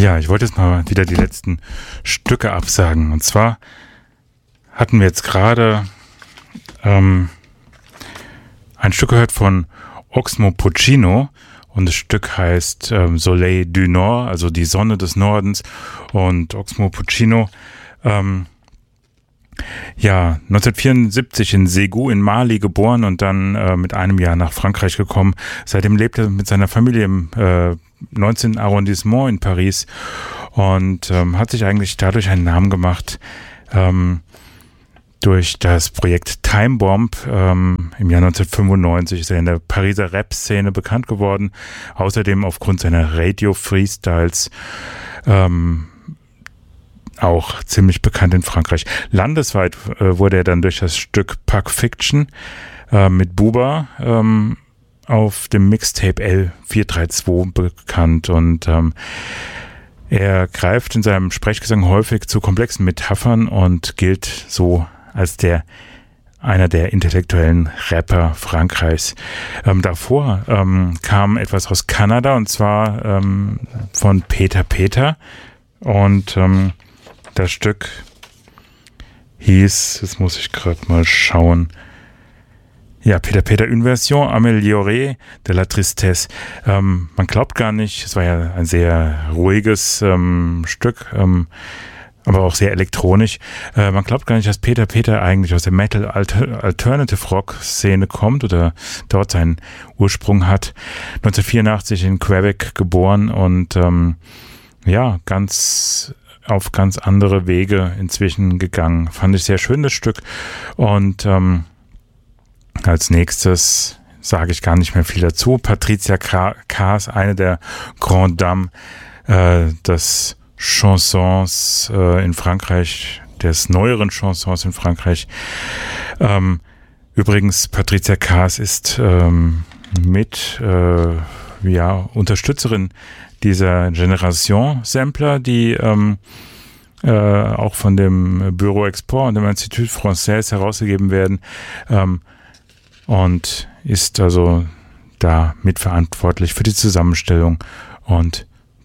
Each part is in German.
Ja, ich wollte jetzt mal wieder die letzten Stücke absagen. Und zwar hatten wir jetzt gerade ein Stück gehört von Oxmo Puccino und das Stück heißt Soleil du Nord, also die Sonne des Nordens. Und Oxmo Puccino, 1974 in Ségou in Mali geboren und dann mit einem Jahr nach Frankreich gekommen. Seitdem lebt er mit seiner Familie im 19. Arrondissement in Paris und hat sich eigentlich dadurch einen Namen gemacht, durch das Projekt Time Bomb. Im Jahr 1995 ist er in der Pariser Rap-Szene bekannt geworden. Außerdem aufgrund seiner Radio-Freestyles auch ziemlich bekannt in Frankreich. Landesweit wurde er dann durch das Stück Pulp Fiction mit Booba auf dem Mixtape L432 bekannt und er greift in seinem Sprechgesang häufig zu komplexen Metaphern und gilt so als einer der intellektuellen Rapper Frankreichs. Davor kam etwas aus Kanada und zwar von Peter Peter und das Stück hieß, jetzt muss ich gerade mal schauen, ja, Peter Peter, une version améliorée de la tristesse. Man glaubt gar nicht, es war ja ein sehr ruhiges Stück, aber auch sehr elektronisch. Man glaubt gar nicht, dass Peter Peter eigentlich aus der Metal-Alternative-Rock-Szene kommt oder dort seinen Ursprung hat. 1984 in Quebec geboren und auf ganz andere Wege inzwischen gegangen. Fand ich sehr schön, das Stück. Und als nächstes sage ich gar nicht mehr viel dazu. Patricia Cass, eine der Grand Dames des Chansons in Frankreich, des neueren Chansons in Frankreich. Übrigens, Patricia Cass ist Unterstützerin dieser Generation Sampler, die auch von dem Bureau Export und dem Institut Français herausgegeben werden, und ist also da mitverantwortlich für die Zusammenstellung und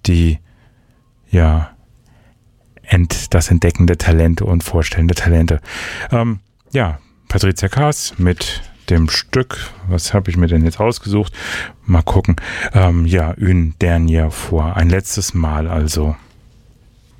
das Entdecken der Talente und Vorstellen der Talente. Patricia Cass mit dem Stück, was habe ich mir denn jetzt ausgesucht? Mal gucken. Une dernière fois, ein letztes Mal also.